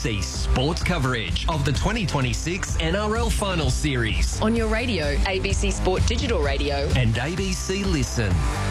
ABC Sports coverage of the 2026 NRL Final Series On your radio, ABC Sport Digital Radio. and ABC Listen.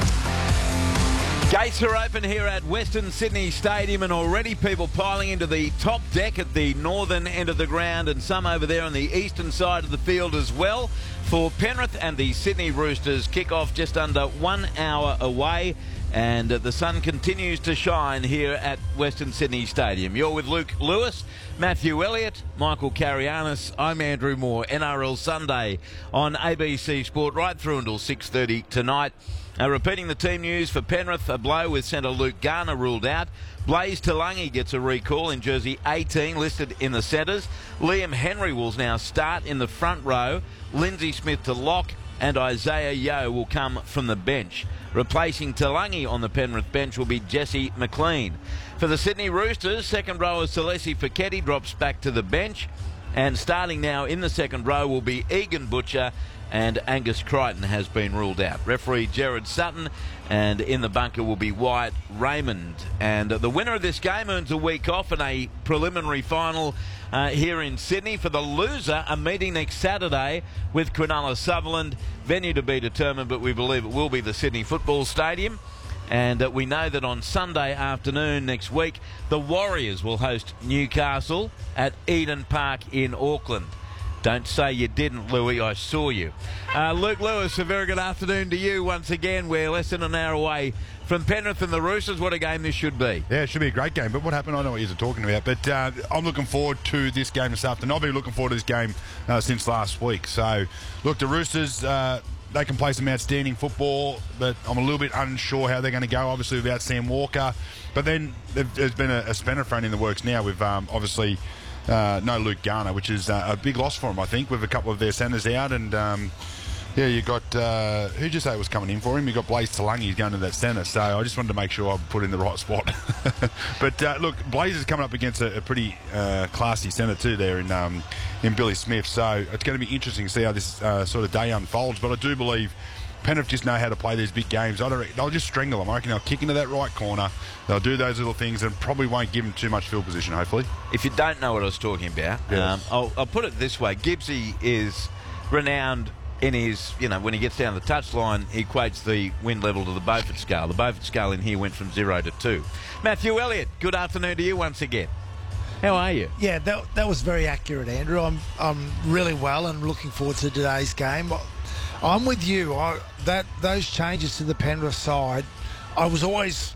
Gates are open here at Western Sydney Stadium, and already people piling into the top deck at the northern end of the ground, and some over there on the eastern side of the field as well, for Penrith and the Sydney Roosters. Kick-off just under 1 hour away, and the sun continues to shine here at Western Sydney Stadium. You're with Luke Lewis, Matthew Elliott, Michael Carianis. I'm Andrew Moore. NRL Sunday on ABC Sport right through until 6:30 tonight. Repeating the team news for Penrith, a blow with centre Luke Garner ruled out. Blaze Talangi gets a recall in jersey 18, listed in the centres. Liam Henry will now start in the front row. Lindsay Smith to lock, and Isaiah Yeo will come from the bench. Replacing Talangi on the Penrith bench will be Jesse McLean. For the Sydney Roosters, second rower Salesi Feketi drops back to the bench. And starting now in the second row will be Egan Butcher, and Angus Crichton has been ruled out. Referee Gerard Sutton, and in the bunker will be Wyatt Raymond. And the winner of this game earns a week off in a preliminary final here in Sydney. For the loser, a meeting next Saturday with Cronulla Sutherland. Venue to be determined, but we believe it will be the Sydney Football Stadium. And we know that on Sunday afternoon next week, the Warriors will host Newcastle at Eden Park in Auckland. Don't say you didn't, Louis. I saw you. Luke Lewis, a very good afternoon to you once again. We're less than an hour away from Penrith and the Roosters. What a game this should be. Yeah, it should be a great game. But what happened, I know what you're talking about. But I'm looking forward to this game this afternoon. I've been looking forward to this game since last week. So, look, the Roosters, they can play some outstanding football, but I'm a little bit unsure how they're going to go, obviously, without Sam Walker. But then there's been a spanner thrown in the works now with, obviously, no Luke Garner, which is a big loss for him, I think, with a couple of their centres out. And, yeah, you got, who'd you say was coming in for him? You got Blaze Talangi going to that centre. So I just wanted to make sure I put in the right spot. But, look, Blaze is coming up against a pretty classy centre too there in Billy Smith. So it's going to be interesting to see how this sort of day unfolds. But I do believe Penrith just know how to play these big games. They'll just strangle them. I reckon they'll kick into that right corner. They'll do those little things and probably won't give them too much field position, hopefully. If you don't know what I was talking about, Yes. I'll put it this way. Gibbsy is renowned in his, when he gets down the touchline, he equates the wind level to the Beaufort scale. The Beaufort scale in here went from 0 to 2. Matthew Elliott, good afternoon to you once again. How are you? Yeah, that was very accurate, Andrew. I'm really well and looking forward to today's game. I'm with you. Those changes to the Penrith side, I was always...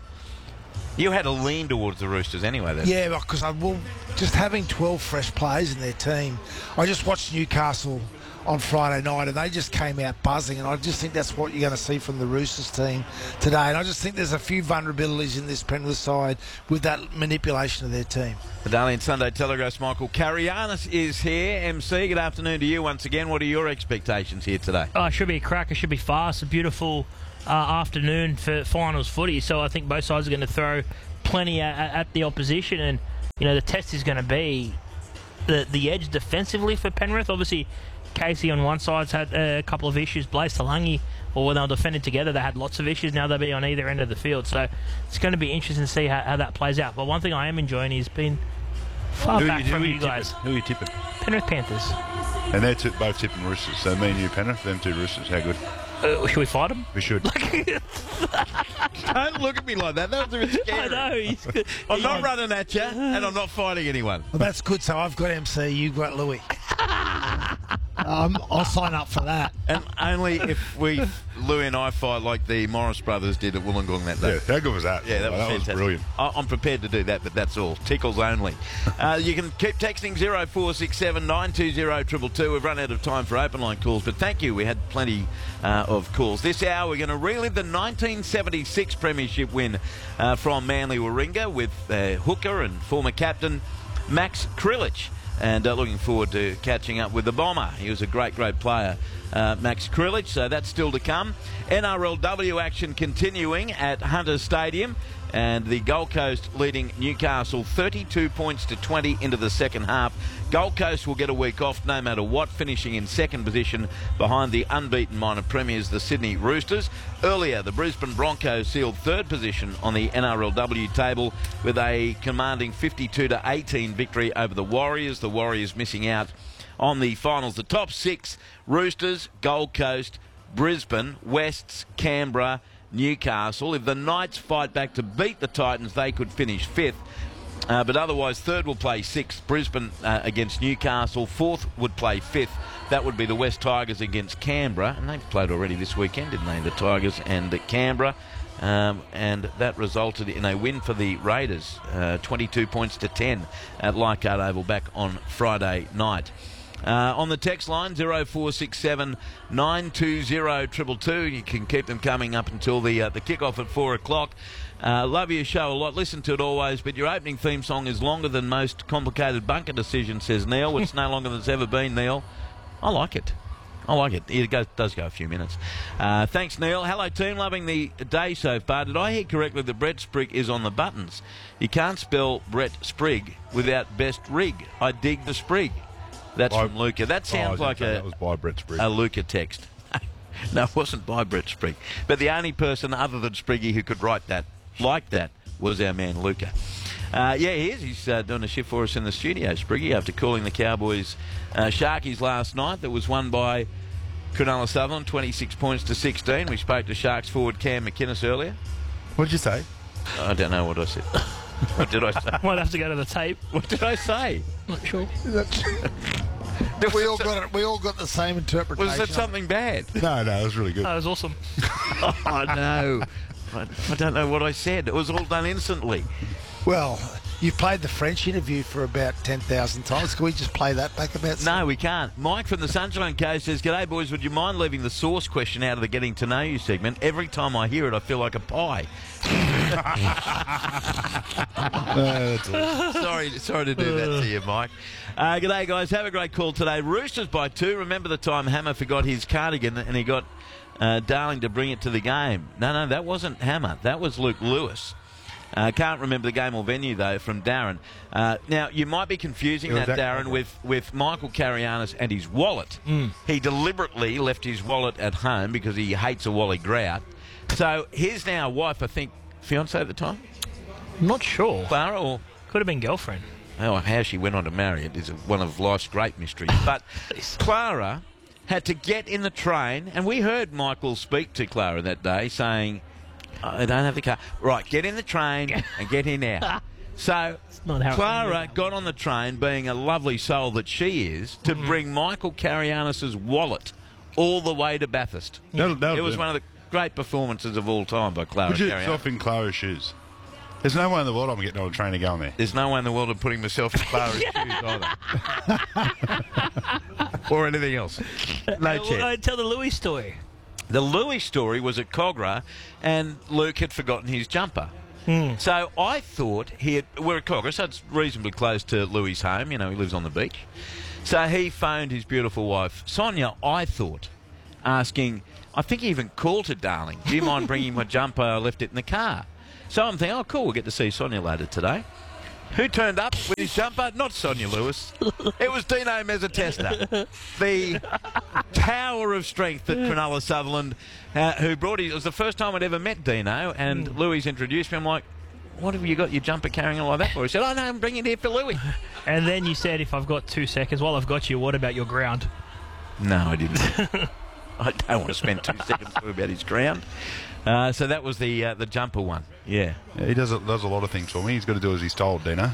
You had a lean towards the Roosters anyway, then. Yeah, because just having 12 fresh players in their team. I just watched Newcastle on Friday night and they just came out buzzing, and I just think that's what you're going to see from the Roosters team today. And I just think there's a few vulnerabilities in this Penrith side with that manipulation of their team. The Darling Sunday Telegraph's Michael Carianis is here. MC, good afternoon to you once again. What are your expectations here today? Oh, it should be a cracker. It should be fast. A beautiful afternoon for finals footy. So I think both sides are going to throw plenty at the opposition. And, the test is going to be the edge defensively for Penrith. Obviously, Casey on one side's had a couple of issues. Blaze Talangi, or when they were defending together, they had lots of issues. Now they'll be on either end of the field. So it's going to be interesting to see how that plays out. But one thing I am enjoying is being far back from you guys. Who are you tipping? Penrith Panthers. And they're both tipping Roosters. So me and you, Penrith, them two Roosters. How good? Should we fight them? We should. Don't look at me like that. That was a bit scary. I know. I'm not running at you, and I'm not fighting anyone. Well, that's good. So I've got MC, you've got Louis. I'll sign up for that. And only if Louis and I fight like the Morris brothers did at Wollongong that day. Yeah, how good was that? Yeah, that was fantastic. Brilliant. I'm prepared to do that, but that's all. Tickles only. You can keep texting 0467 920 222. We've run out of time for open line calls, but thank you. We had plenty of calls. This hour, we're going to relive the 1976 premiership win from Manly Warringah with hooker and former captain Max Krilich. And looking forward to catching up with the Bomber. He was a great, great player Max Krilich, so that's still to come. NRLW action continuing at Hunter Stadium, and the Gold Coast leading Newcastle 32 points to 20 into the second half. Gold Coast will get a week off no matter what, finishing in second position behind the unbeaten minor premiers, the Sydney Roosters. Earlier, the Brisbane Broncos sealed third position on the NRLW table with a commanding 52-18 victory over the Warriors. The Warriors missing out on the finals. The top six: Roosters, Gold Coast, Brisbane, Wests, Canberra, Newcastle. If the Knights fight back to beat the Titans, they could finish fifth. But otherwise, third will play sixth, Brisbane against Newcastle. Fourth would play fifth. That would be the West Tigers against Canberra. And they've played already this weekend, didn't they? The Tigers and Canberra. And that resulted in a win for the Raiders, 22 points to 10 at Leichhardt Oval back on Friday night. On the text line, 0467 920 222. You can keep them coming up until the kick-off at 4 o'clock. Love your show a lot. Listen to it always, but your opening theme song is longer than most complicated bunker decisions, says Neil. It's no longer than it's ever been, Neil. I like it. It does go a few minutes. Thanks, Neil. Hello, team. Loving the day so far. Did I hear correctly that Brett Sprigg is on the buttons? You can't spell Brett Sprigg without best rig. I dig the Sprigg. That's from Luca. That sounds like that was by Brett Sprigg. A Luca text. No, it wasn't by Brett Sprigg. But the only person other than Spriggy who could write that like that was our man Luca. He is. He's doing a shift for us in the studio, Spriggy, after calling the Cowboys Sharkies last night. That was won by Cronulla Sutherland, 26 points to 16. We spoke to Sharks forward Cam McInnes earlier. What did you say? I don't know what I said. What did I say? Might have to go to the tape. What did I say? Not sure. We all got the same interpretation. Was that something bad? No, it was really good. That was awesome. Oh, no. I don't know what I said. It was all done instantly. Well, you've played the French interview for about 10,000 times. Can we just play that back about? No, we can't. Mike from the Sunshine Coast says, "G'day, boys. Would you mind leaving the sauce question out of the Getting to Know You segment? Every time I hear it, I feel like a pie." Sorry to do that to you, Mike. G'day, guys. Have a great call today. Roosters by 2. Remember the time Hammer forgot his cardigan and he got Darling to bring it to the game? No, that wasn't Hammer. That was Luke Lewis. Can't remember the game or venue, though, from Darren. Now, you might be confusing that, Darren, with Michael Carianis and his wallet. He deliberately left his wallet at home because he hates a Wally Grout. So his now wife, I think, fiancé at the time? I'm not sure. Clara, or could have been girlfriend. Oh, how she went on to marry it is one of life's great mysteries. But Clara had to get in the train, and we heard Michael speak to Clara that day saying, "I don't have the car." Right, get in the train and get in now. So Clara got on the train, being a lovely soul that she is, to bring Michael Carianis' wallet all the way to Bathurst. It was one of the great performances of all time by Clara Would you Carianis. yourself in Clara's shoes? There's no way in the world I'm getting on a train and going there. There's no way in the world of putting myself in Clara's shoes either. Or anything else. No chance. Tell the Louis story. The Louis story was at Cogra, and Luke had forgotten his jumper. So I thought we're at Cogra, so it's reasonably close to Louis' home. You know, he lives on the beach. So he phoned his beautiful wife, Sonia, I thought, asking, I think he even called her, "Darling, do you mind bringing my jumper? I left it in the car." So I'm thinking, oh, cool, we'll get to see Sonia later today. Who turned up with his jumper? Not Sonia Lewis. It was Dino Mezzatesta, the tower of strength at Cronulla Sutherland, who brought his... It was the first time I'd ever met Dino, and Louis introduced me. I'm like, what have you got your jumper carrying on like that for? He said, oh, no, I'm bringing it here for Louis. And then you said, if I've got 2 seconds, while I've got you, what about your ground? No, I didn't. I don't want to spend 2 seconds talking about his ground. So that was the jumper one. Yeah. He does a lot of things for me. He's got to do as he's told, Dino.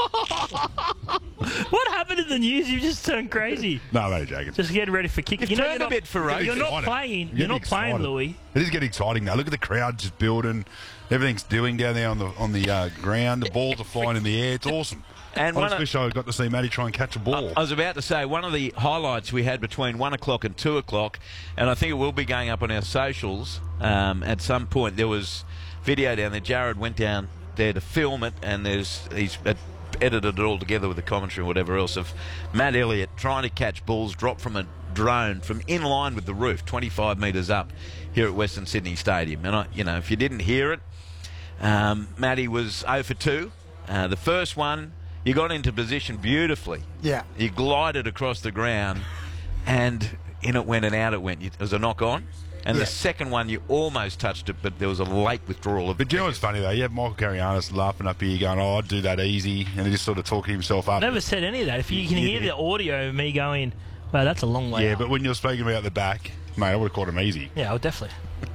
What happened in the news? You just turned crazy. No, mate, joking. Just getting ready for kick. You've turned a bit ferocious. You're not playing. You're not playing, Louis. It is getting exciting now. Look at the crowd just building. Everything's doing down there on the ground. The balls are flying in the air. It's awesome. And I just wish I got to see Matty try and catch a ball. I was about to say, one of the highlights we had between 1 o'clock and 2 o'clock, and I think it will be going up on our socials at some point, there was video down there. Jared went down there to film it, and he's edited it all together with the commentary and whatever else, of Matt Elliott trying to catch balls dropped from a drone from in line with the roof, 25 metres up here at Western Sydney Stadium. And, if you didn't hear it, Matty was 0 for 2. The first one, you got into position beautifully. Yeah. You glided across the ground, and in it went and out it went. It was a knock-on. And Yeah. the second one, you almost touched it, but there was a late withdrawal of But you know what's funny, though? You have Michael Carianis laughing up here going, oh, I'd do that easy, and he just sort of talking himself up. I never said any of that. If you can hear the audio of me going, well, that's a long way Yeah, out. but when you're speaking about the back, mate, I would have caught him easy. Yeah, oh, definitely.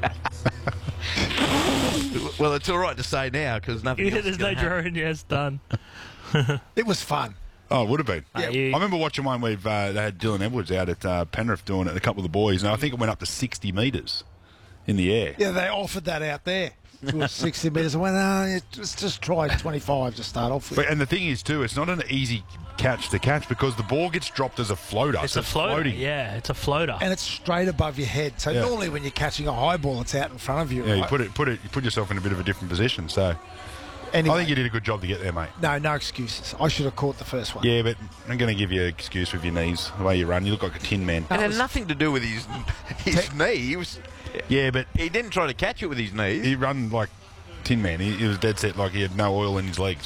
Well, it's all right to say now because nothing else is There's no gonna happen. drone. Yes, done. It was fun. Oh, it would have been. Yeah. I remember watching one where they had Dylan Edwards out at Penrith doing it, a couple of the boys, and I think it went up to 60 metres in the air. Yeah, they offered that out there. It was 60 metres. I went, no, just try 25 to start off with. But, and the thing is, too, it's not an easy catch to catch because the ball gets dropped as a floater. It's so a floater. floating. Yeah, it's a floater. And it's straight above your head. So Yeah. normally when you're catching a high ball, it's out in front of you. Yeah, you right? you put yourself in a bit of a different position. So Anyway, I think you did a good job to get there, mate. no excuses. I should have caught the first one. Yeah, but I'm going to give you an excuse with your knees, the way you run. You look like a tin man. It had nothing to do with his knee. Yeah, but He didn't try to catch it with his knees. he run like tin man. He was dead set like he had no oil in his legs.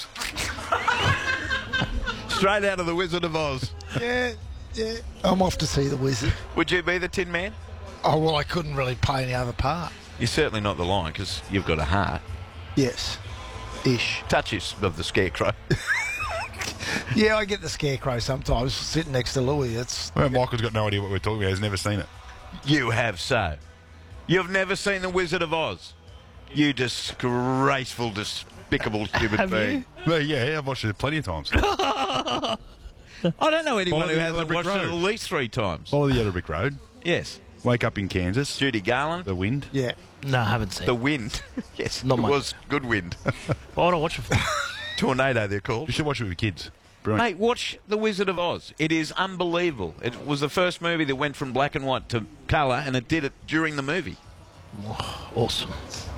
Straight out of the Wizard of Oz. Yeah. I'm off to see the Wizard. Would you be the Tin Man? Oh, well, I couldn't really play any other part. You're certainly not the Lion because you've got a heart. Yes. Ish. Touches of the Scarecrow. Yeah, I get the Scarecrow sometimes sitting next to Louis. It's Well, Michael's got no idea what we're talking about. He's never seen it. You have so. You've never seen the Wizard of Oz. You disgraceful, despicable human Have being. you? Well, yeah, I've watched it plenty of times. I don't know anyone Follow who the hasn't Brick watched it at Road. least 3 times. Follow the Yellow Brick Road. Yes. Wake up in Kansas. Judy Garland. The wind. yeah. No, I haven't seen The it. wind. Yes, Not it much. was good wind. Why would I watch it for? Tornado, they're You called. should watch it with your kids. Brilliant. Mate, watch The Wizard of Oz. It is unbelievable. It was the first movie that went from black and white to colour, and it did it during the movie. Awesome.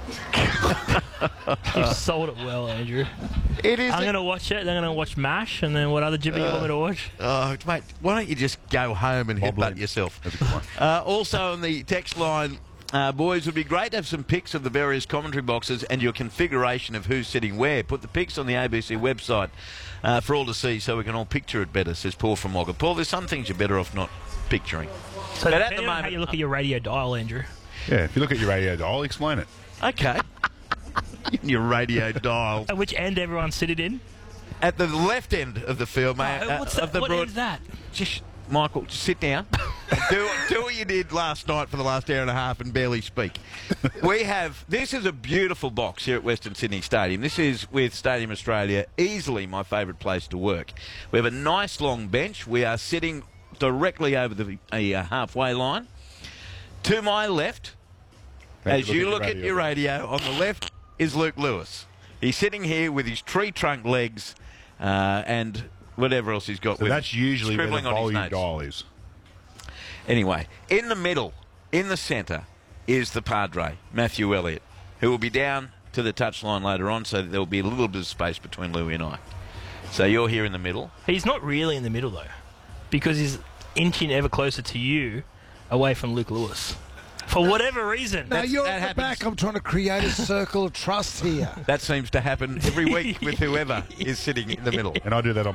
You sold it well, Andrew. It is. I'm going to watch it. Then I'm going to watch MASH, and then what other gibber you want me to watch? Oh, mate, why don't you just go home and Bob headbutt Lane. yourself? That's a good one. Also on the text line, boys, would be great to have some pics of the various commentary boxes and your configuration of who's sitting where. Put the pics on the ABC website for all to see so we can all picture it better, says Paul from Wagga. Paul, there's some things you're better off not picturing. So But at depending the on how moment- you look at your radio dial, Andrew. Yeah, if you look at your radio dial, explain it. Okay. Your radio dial. At which end everyone's sitting in? At the left end of the field, mate. What's that? of the What broad- is that? Just, Michael, just sit down. do what you did last night for the last hour and a half and barely speak. This is a beautiful box here at Western Sydney Stadium. This is with Stadium Australia, easily my favourite place to work. We have a nice long bench. We are sitting directly over the halfway line. To my left, as you look at your radio, on the left is Luke Lewis. He's sitting here with his tree trunk legs and whatever else he's got So with that's him, usually where the scribbling on his volume notes. dial is. Anyway, in the middle, in the centre, is the Padre, Matthew Elliott, who will be down to the touchline later on, so there will be a little bit of space between Louis and I. So you're here in the middle. He's not really in the middle, though, because he's inching ever closer to you away from Luke Lewis. For whatever reason. Now you're that at the happens. back. I'm trying to create a circle of trust here. That seems to happen every week with whoever is sitting in the middle. And I do that on